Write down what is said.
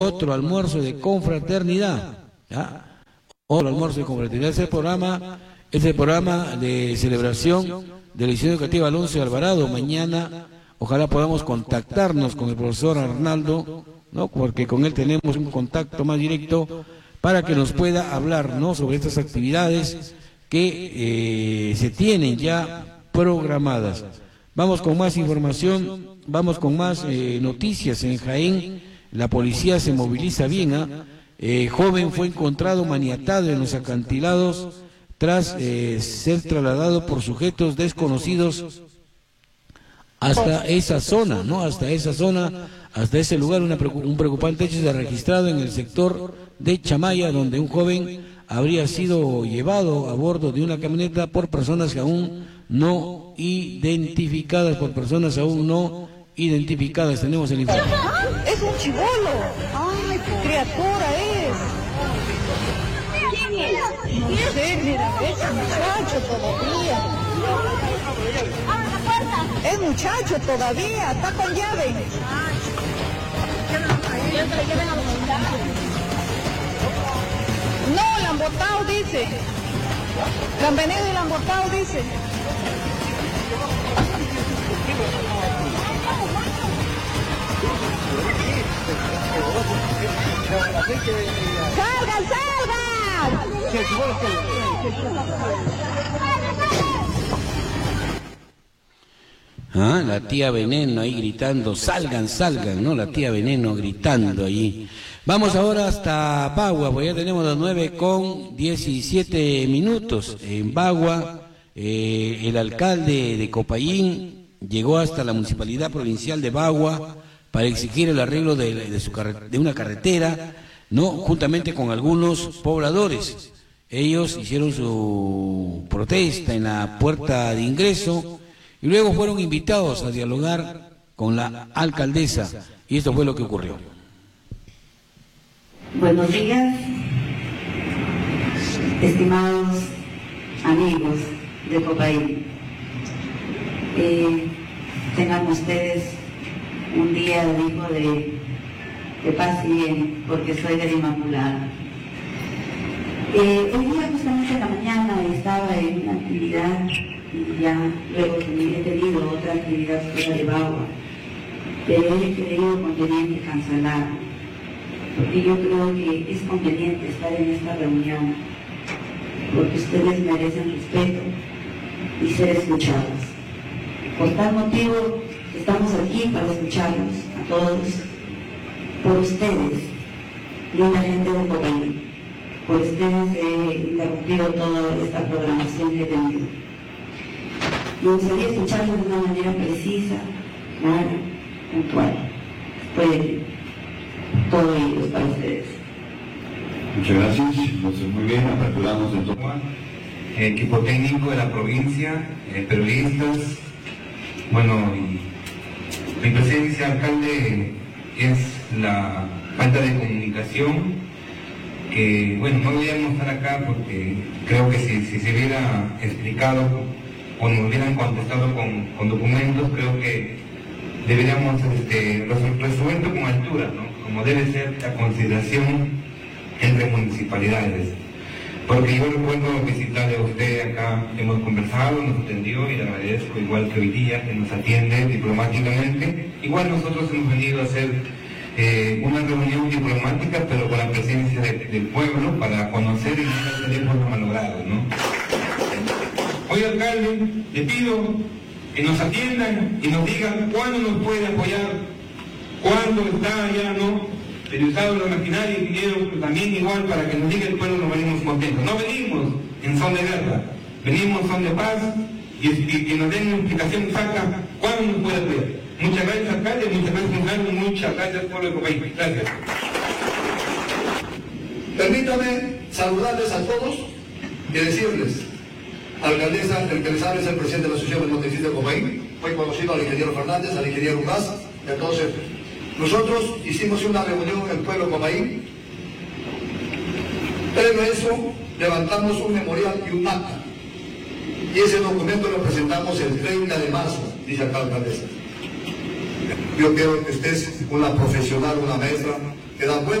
otro almuerzo de confraternidad, ¿ya? Otro almuerzo de confraternidad. Ese es el programa de celebración de la edición educativa Alonso de Alvarado. Mañana, ojalá podamos contactarnos con el profesor Arnaldo, ¿no? Porque con él tenemos un contacto más directo para que nos pueda hablar, ¿no?, sobre estas actividades que se tienen ya programadas. Vamos con más información, vamos con más noticias. En Jaén la policía se moviliza bien. Joven fue encontrado maniatado en los acantilados tras ser trasladado por sujetos desconocidos hasta esa zona, ¿no? Hasta ese lugar. Un preocupante hecho se ha registrado en el sector de Chamaya, donde un joven habría sido llevado a bordo de una camioneta por personas aún no identificadas, Tenemos el informe. Es un chibolo. Ay, qué criatura es. No sé, mira, es muchacho todavía. Es muchacho todavía, está con llave. No, la han botado, dice. La han venido y la han botado, dice. ¡Salgan, salgan! Ah, la tía Veneno ahí gritando, salgan, salgan, ¿no? La tía Veneno gritando allí. Vamos ahora hasta Bagua, pues ya tenemos las 9:17. En Bagua, el alcalde de Copayín llegó hasta la Municipalidad Provincial de Bagua para exigir el arreglo de una carretera, ¿no?, juntamente con algunos pobladores. Ellos hicieron su protesta en la puerta de ingreso y luego fueron invitados a dialogar con la alcaldesa, y esto fue lo que ocurrió. Buenos días, estimados amigos de Copayín. Tengan ustedes un día, dijo, de paz y bien, porque soy de la Inmaculada. Hoy día, justamente en la mañana, estaba en una actividad y ya luego he tenido otra actividad fuera de Bagua, pero he creído conveniente cancelar, porque yo creo que es conveniente estar en esta reunión, porque ustedes merecen respeto y ser escuchados. Por tal motivo, estamos aquí para escucharlos a todos, por ustedes, linda gente de Copayín. Por ustedes he interrumpido toda esta programación que he tenido. Me gustaría escucharlos de una manera precisa, clara, puntual. Estoy todo ellos para ustedes. Muchas gracias. Entonces, muy bien, aperturamos el toma. Equipo técnico de la provincia, periodistas. Bueno, mi presencia, alcalde, es la falta de comunicación, que, bueno, no deberíamos estar acá porque creo que si se hubiera explicado o nos hubieran contestado con documentos, creo que deberíamos resuelto con altura, ¿no?, como debe ser la consideración entre municipalidades. Porque yo recuerdo visitarle a usted acá, hemos conversado, nos atendió y le agradezco, igual que hoy día, que nos atiende diplomáticamente. Igual nosotros hemos venido a hacer una reunión diplomática, pero con la presencia del pueblo, para conocer y dejar el teléfono malogrado, ¿no? Hoy, alcalde, le pido que nos atiendan y nos digan cuándo nos puede apoyar, cuándo está ya, ¿no?, periodizado la maquinaria y dinero también igual, para que nos diga el pueblo, nos venimos contentos. No venimos en son de guerra, venimos en son de paz, y nos den una explicación exacta cuándo nos puede apoyar. Muchas gracias, alcalde, muchas gracias, funcionario, muchas gracias, pueblo de Copayín. Gracias. Permítame saludarles a todos y decirles, alcaldesa, el que les habla es el presidente de la Asociación de Motoristas de Copayín. Fue conocido al ingeniero Fernández, al ingeniero Ugas. Entonces, nosotros hicimos una reunión en el pueblo de Copayín. Previo a eso, levantamos un memorial y un acta. Y ese documento lo presentamos el 30 de marzo, dice acá la alcaldesa. Yo creo que usted es una profesional, una maestra que dan cuenta